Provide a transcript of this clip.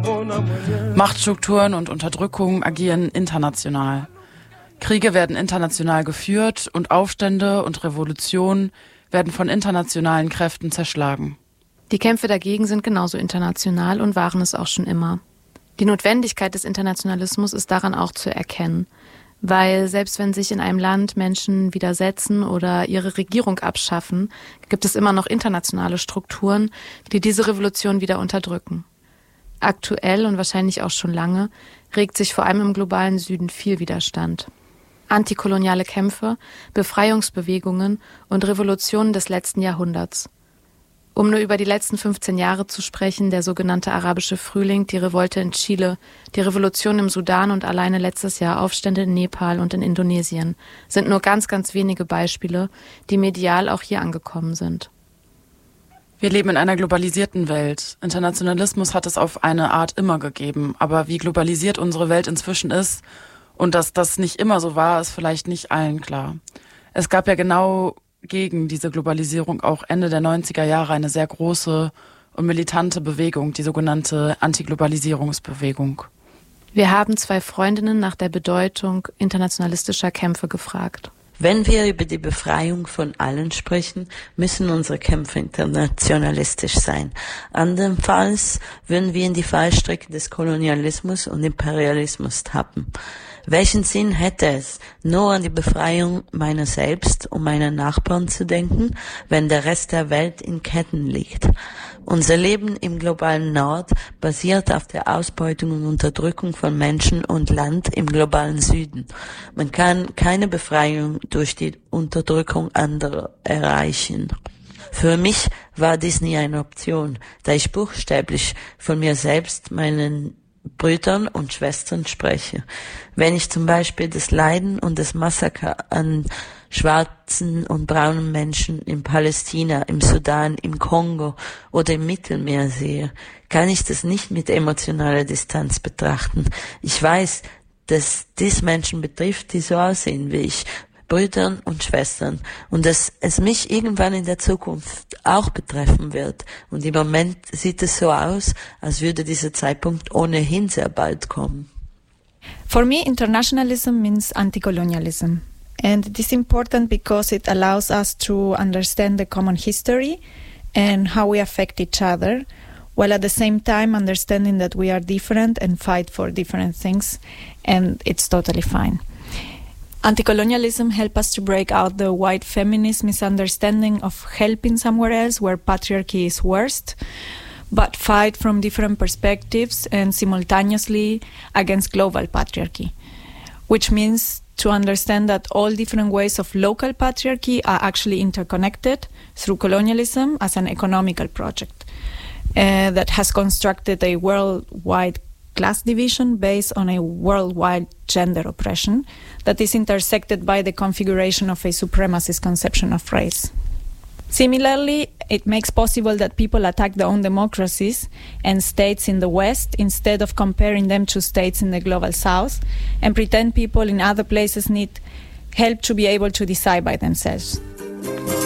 Machtstrukturen und Unterdrückung agieren international. Kriege werden international geführt und Aufstände und Revolutionen werden von internationalen Kräften zerschlagen. Die Kämpfe dagegen sind genauso international und waren es auch schon immer. Die Notwendigkeit des Internationalismus ist daran auch zu erkennen, weil selbst wenn sich in einem Land Menschen widersetzen oder ihre Regierung abschaffen, gibt es immer noch internationale Strukturen, die diese Revolution wieder unterdrücken. Aktuell und wahrscheinlich auch schon lange regt sich vor allem im globalen Süden viel Widerstand. Antikoloniale Kämpfe, Befreiungsbewegungen und Revolutionen des letzten Jahrhunderts. Um nur über die letzten 15 Jahre zu sprechen, der sogenannte arabische Frühling, die Revolte in Chile, die Revolution im Sudan und alleine letztes Jahr Aufstände in Nepal und in Indonesien sind nur ganz, ganz wenige Beispiele, die medial auch hier angekommen sind. Wir leben in einer globalisierten Welt. Internationalismus hat es auf eine Art immer gegeben, aber wie globalisiert unsere Welt inzwischen ist und dass das nicht immer so war, ist vielleicht nicht allen klar. Es gab ja genau gegen diese Globalisierung auch Ende der 90er Jahre eine sehr große und militante Bewegung, die sogenannte Antiglobalisierungsbewegung. Wir haben 2 Freundinnen nach der Bedeutung internationalistischer Kämpfe gefragt. Wenn wir über die Befreiung von allen sprechen, müssen unsere Kämpfe internationalistisch sein. Andernfalls würden wir in die Fallstricke des Kolonialismus und Imperialismus tappen. Welchen Sinn hätte es, nur an die Befreiung meiner selbst und meiner Nachbarn zu denken, wenn der Rest der Welt in Ketten liegt? Unser Leben im globalen Nord basiert auf der Ausbeutung und Unterdrückung von Menschen und Land im globalen Süden. Man kann keine Befreiung durch die Unterdrückung anderer erreichen. Für mich war dies nie eine Option, da ich buchstäblich von mir selbst, meinen Brüdern und Schwestern spreche. Wenn ich zum Beispiel das Leiden und das Massaker an schwarzen und braunen Menschen in Palästina, im Sudan, im Kongo oder im Mittelmeer sehe, kann ich das nicht mit emotionaler Distanz betrachten. Ich weiß, dass dies Menschen betrifft, die so aussehen wie ich, Brüdern und Schwestern, und dass es mich irgendwann in der Zukunft auch betreffen wird. Und im Moment sieht es so aus, als würde dieser Zeitpunkt ohnehin sehr bald kommen. For me, internationalism means anti-colonialism. And it is important because it allows us to understand the common history and how we affect each other, while at the same time understanding that we are different and fight for different things, and it's totally fine. Anti-colonialism helps us to break out the white feminist misunderstanding of helping somewhere else where patriarchy is worst, but fight from different perspectives and simultaneously against global patriarchy, which means to understand that all different ways of local patriarchy are actually interconnected through colonialism as an economical project that has constructed a worldwide class division based on a worldwide gender oppression that is intersected by the configuration of a supremacist conception of race. Similarly, it makes possible that people attack their own democracies and states in the West instead of comparing them to states in the global South, and pretend people in other places need help to be able to decide by themselves.